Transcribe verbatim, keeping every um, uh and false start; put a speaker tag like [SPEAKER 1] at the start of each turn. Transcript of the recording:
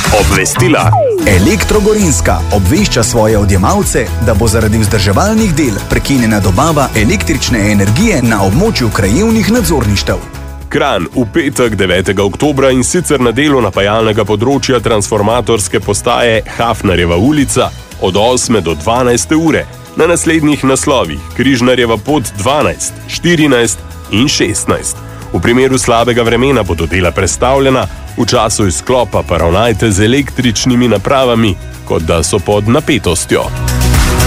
[SPEAKER 1] Obvestila. Elektrogorinska obvešča svoje odjemalce, da bo zaradi vzdrževalnih del prekinjena dobava električne energije na območju krajevnih nadzorništev.
[SPEAKER 2] Kranj v petek devetega oktobra in sicer na delu napajalnega področja transformatorske postaje Hafnarjeva ulica od osme do dvanajste ure. Na naslednjih naslovih Križnarjeva pot dvanajst, štirinajst in šestnajst. V primeru slabega vremena bodo dela prestavljena, v času izklopa pa ravnajte z električnimi napravami, kot da so pod napetostjo.